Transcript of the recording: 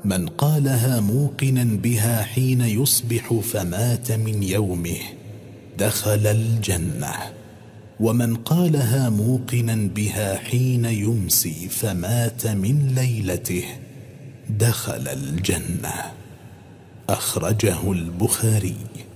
من قالها موقنا بها حين يصبح فمات من يومه دخل الجنة، ومن قالها موقنا بها حين يمسي فمات من ليلته دخل الجنة. أخرجه البخاري.